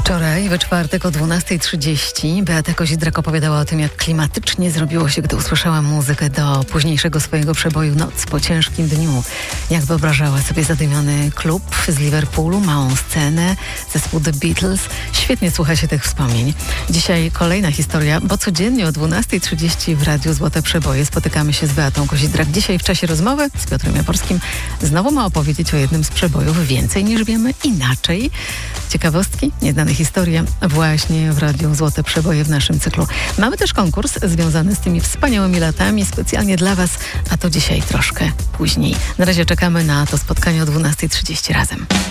Wczoraj, we czwartek o 12:30 Beata Kozidrak opowiadała o tym, jak klimatycznie zrobiło się, gdy usłyszała muzykę do późniejszego swojego przeboju Noc po ciężkim dniu. Jak wyobrażała sobie zadymiony klub z Liverpoolu, małą scenę, zespół The Beatles. Świetnie słucha się tych wspomnień. Dzisiaj kolejna historia, bo codziennie o 12:30 w Radiu Złote Przeboje spotykamy się z Beatą Kozidrak. Dzisiaj w czasie rozmowy z Piotrem Jaworskim znowu ma opowiedzieć o jednym z przebojów więcej niż wiemy, inaczej. Ciekawostki, nieznane historie właśnie w Radiu Złote Przeboje w naszym cyklu. Mamy też konkurs związany z tymi wspaniałymi latami, specjalnie dla Was, a to dzisiaj troszkę później. Na razie czekamy na to spotkanie o 12:30 razem.